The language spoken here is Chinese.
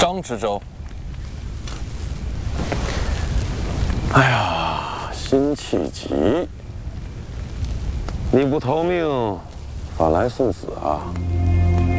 张知州。哎呀，辛弃疾，你不逃命，反来送死啊！